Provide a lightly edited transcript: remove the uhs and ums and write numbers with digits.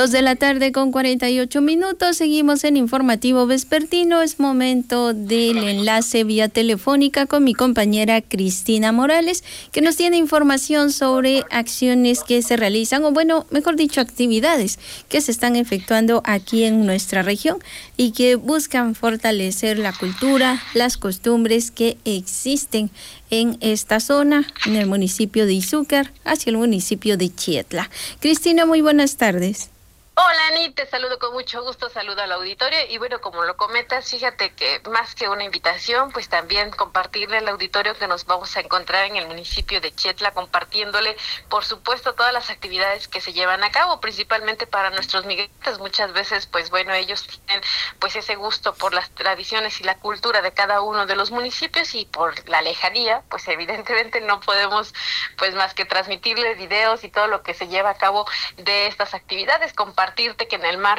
2:48 p.m. Seguimos en Informativo Vespertino. Es momento del enlace vía telefónica con mi compañera Cristina Morales, que nos tiene información sobre acciones que se realizan, o bueno, mejor dicho, actividades que se están efectuando aquí en nuestra región y que buscan fortalecer la cultura, las costumbres que existen en esta zona, en el municipio de Izúcar, hacia el municipio de Chietla. Cristina, muy buenas tardes. Hola, Ani, te saludo con mucho gusto, saludo al auditorio y bueno, como lo comentas, fíjate que más que una invitación, pues también compartirle al auditorio que nos vamos a encontrar en el municipio de Chietla, compartiéndole, por supuesto, todas las actividades que se llevan a cabo, principalmente para nuestros migrantes. Muchas veces, pues bueno, ellos tienen pues ese gusto por las tradiciones y la cultura de cada uno de los municipios y por la lejanía, pues evidentemente no podemos pues más que transmitirles videos y todo lo que se lleva a cabo de estas actividades, compartirte que en el marco